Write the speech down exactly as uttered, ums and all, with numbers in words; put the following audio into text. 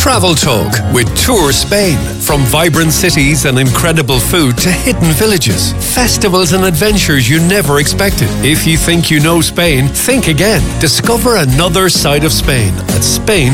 Travel Talk with Tour Spain. From vibrant cities and incredible food to hidden villages, festivals and adventures you never expected. If you think you know Spain, think again. Discover another side of Spain at Spain